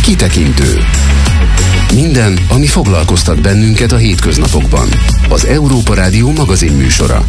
Kitekintő. Minden, ami foglalkoztat bennünket a hétköznapokban. Az Európa Rádió magazin műsora.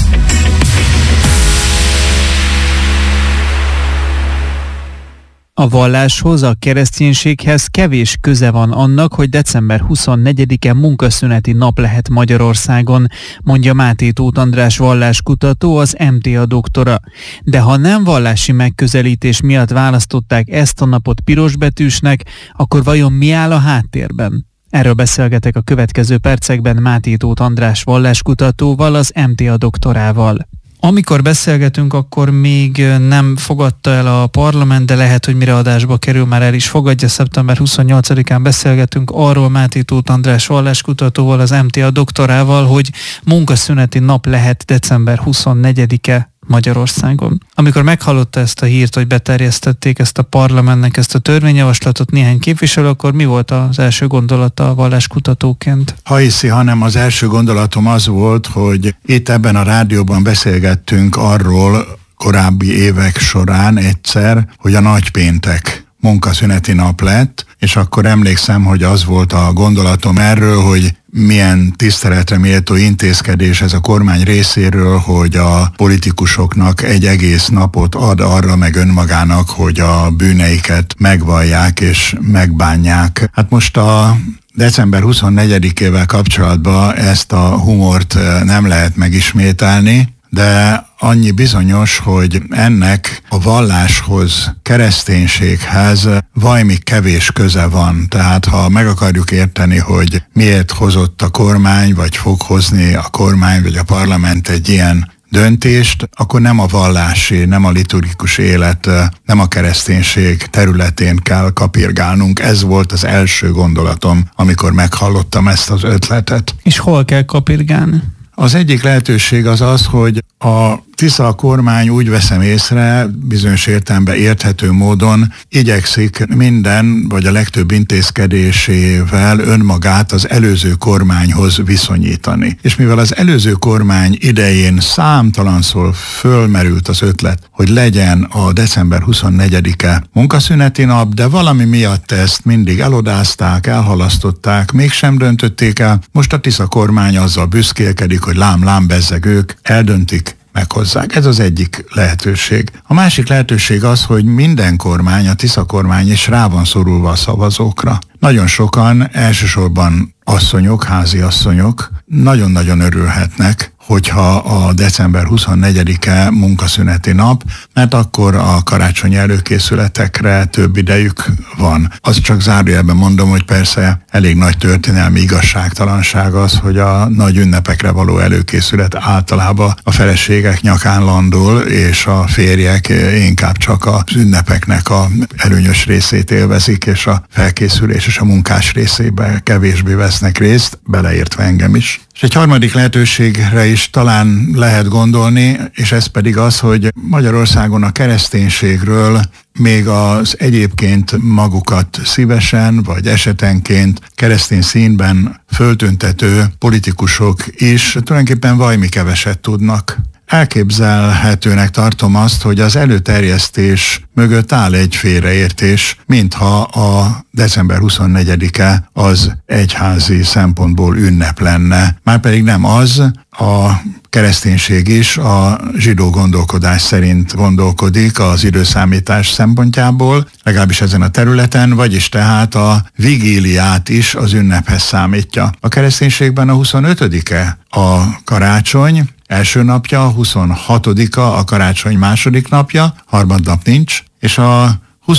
A valláshoz, a kereszténységhez kevés köze van annak, hogy december 24-e munkaszüneti nap lehet Magyarországon, mondja Máté Tóth András valláskutató, az MTA doktora. De ha nem vallási megközelítés miatt választották ezt a napot pirosbetűsnek, akkor vajon mi áll a háttérben? Erről beszélgetek a következő percekben Máté Tóth András valláskutatóval, az MTA doktorával. Amikor beszélgetünk, akkor még nem fogadta el a parlament, de lehet, hogy mire adásba kerül, már el is fogadja. Szeptember 28-án beszélgetünk arról Máté Tóth András valláskutatóval, az MTA doktorával, hogy munkaszüneti nap lehet december 24-e Magyarországon. Amikor meghallotta ezt a hírt, hogy beterjesztették ezt a parlamentnek, ezt a törvényjavaslatot néhány képviselő, akkor mi volt az első gondolata a valláskutatóként? Ha hiszi, hanem az első gondolatom az volt, hogy itt ebben a rádióban beszélgettünk arról korábbi évek során egyszer, hogy a nagypéntek munkaszüneti nap lett, és akkor emlékszem, hogy az volt a gondolatom erről, hogy milyen tiszteletre méltó intézkedés ez a kormány részéről, hogy a politikusoknak egy egész napot ad arra meg önmagának, hogy a bűneiket megvallják és megbánják. Hát most a december 24-ével kapcsolatban ezt a humort nem lehet megismételni, de annyi bizonyos, hogy ennek a valláshoz, kereszténységhez vajmi kevés köze van. Tehát ha meg akarjuk érteni, hogy miért hozott a kormány, vagy fog hozni a kormány, vagy a parlament egy ilyen döntést, akkor nem a vallási, nem a liturgikus élet, nem a kereszténység területén kell kapirgálnunk. Ez volt az első gondolatom, amikor meghallottam ezt az ötletet. És hol kell kapirgálni? Az egyik lehetőség az az, hogy a Tisza kormány, úgy veszem észre, bizonyos értelemben érthető módon igyekszik minden, vagy a legtöbb intézkedésével önmagát az előző kormányhoz viszonyítani. És mivel az előző kormány idején számtalanszor fölmerült az ötlet, hogy legyen a december 24-e munkaszüneti nap, de valami miatt ezt mindig elodázták, elhalasztották, mégsem döntötték el. Most a Tisza kormány azzal büszkélkedik, hogy lám bezzeg ők, eldöntik, meghozzák. Ez az egyik lehetőség. A másik lehetőség az, hogy minden kormány, a Tisza kormány is rá van szorulva a szavazókra. Nagyon sokan, elsősorban asszonyok, háziasszonyok nagyon-nagyon örülhetnek, hogyha a december 24-e munkaszüneti nap, mert akkor a karácsonyi előkészületekre több idejük van. Az csak zárójelben mondom, hogy persze elég nagy történelmi igazságtalanság az, hogy a nagy ünnepekre való előkészület általában a feleségek nyakán landol, és a férjek inkább csak az ünnepeknek a előnyös részét élvezik, és a felkészülés és a munkás részében kevésbé vesznek részt, beleértve engem is. És egy harmadik lehetőségre is talán lehet gondolni, és ez pedig az, hogy Magyarországon a kereszténységről még az egyébként magukat szívesen, vagy esetenként keresztény színben föltüntető politikusok is tulajdonképpen vajmi keveset tudnak. Elképzelhetőnek tartom azt, hogy az előterjesztés mögött áll egy félreértés, mintha a december 24-e az egyházi szempontból ünnep lenne. Márpedig nem az, a kereszténység is a zsidó gondolkodás szerint gondolkodik az időszámítás szempontjából, legalábbis ezen a területen, vagyis tehát a vigíliát is az ünnephez számítja. A kereszténységben a 25-e a karácsony első napja, a 26-a a karácsony második napja, harmadnap nincs, és a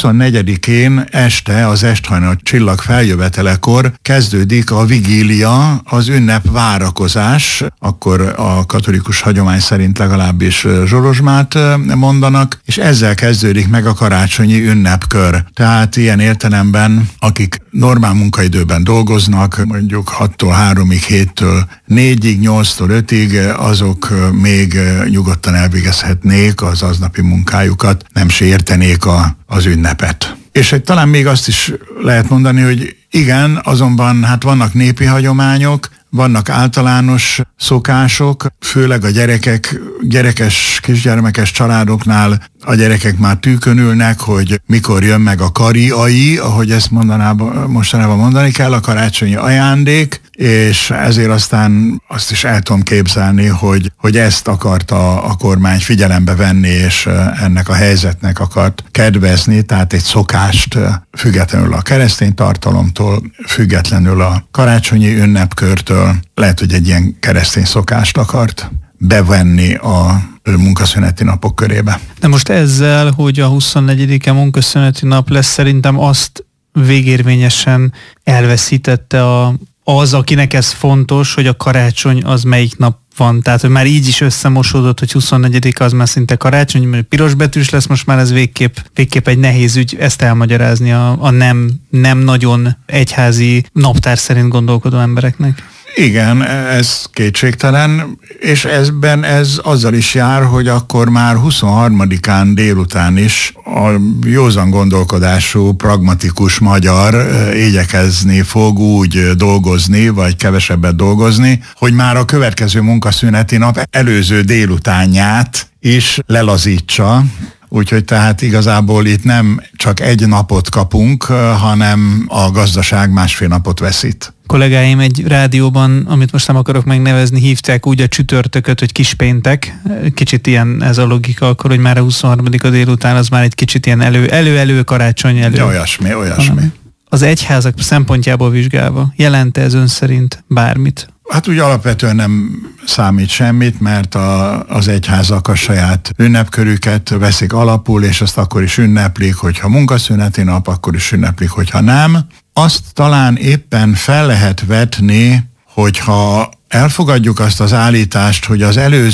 24-én este, az esthajnal csillag feljövetelekor kezdődik a vigília, az ünnep várakozás, akkor a katolikus hagyomány szerint legalábbis zsorozsmát mondanak, és ezzel kezdődik meg a karácsonyi ünnepkör. Tehát ilyen értelemben, akik normál munkaidőben dolgoznak, mondjuk 6-tól 3-ig, 7-től 4-ig, 8-tól 5-ig, azok még nyugodtan elvégezhetnék az aznapi munkájukat, nem sértenék az ünnepet. És talán még azt is lehet mondani, hogy igen, azonban hát vannak népi hagyományok, vannak általános szokások, főleg a kisgyermekes családoknál A gyerekek már tűkön ülnek, hogy mikor jön meg a kariai, ahogy ezt mostanában mondani kell, a karácsonyi ajándék, és ezért aztán azt is el tudom képzelni, hogy ezt akarta a kormány figyelembe venni, és ennek a helyzetnek akart kedvezni, tehát egy szokást függetlenül a keresztény tartalomtól, függetlenül a karácsonyi ünnepkörtől, lehet, hogy egy ilyen keresztény szokást akart bevenni a munkaszüneti napok körébe. De most ezzel, hogy a 24-e munkaszüneti nap lesz, szerintem azt végérvényesen elveszítette az, akinek ez fontos, hogy a karácsony az melyik nap van. Tehát, hogy már így is összemosódott, hogy 24-e az már szinte karácsony, mert piros betűs lesz, most már ez végképp egy nehéz ügy ezt elmagyarázni a nem nagyon egyházi naptár szerint gondolkodó embereknek. Igen, ez kétségtelen, és ez azzal is jár, hogy akkor már 23-án délután is a józan gondolkodású, pragmatikus magyar igyekezni fog úgy dolgozni, vagy kevesebbet dolgozni, hogy már a következő munkaszüneti nap előző délutánját is lelazítsa. Úgyhogy tehát igazából itt nem csak egy napot kapunk, hanem a gazdaság másfél napot veszít. Kollégáim egy rádióban, amit most nem akarok megnevezni, hívták úgy a csütörtököt, hogy kispéntek. Kicsit ilyen ez a logika akkor, hogy már a 23-a délután az már egy kicsit ilyen elő karácsony elő. Ja, olyasmi. Az egyházak szempontjából vizsgálva jelent ez ön szerint bármit? Hát úgy alapvetően nem számít semmit, mert az egyházak a saját ünnepkörüket veszik alapul, és azt akkor is ünneplik, hogyha munkaszüneti nap, akkor is ünneplik, hogyha nem. Azt talán éppen fel lehet vetni, hogyha elfogadjuk azt az állítást, hogy az előző